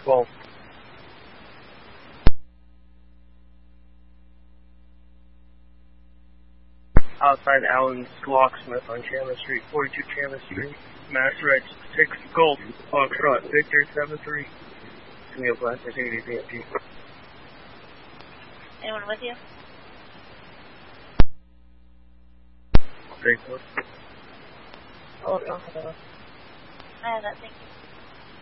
12. Outside Allen's Locksmith on Chandler Street, 42 Chandler Street. Mass Red 6 Gold, Foxtrot, Victor 73. Camille Blaster, Dignity BMP. Anyone with you? Very close. I have that, thank you.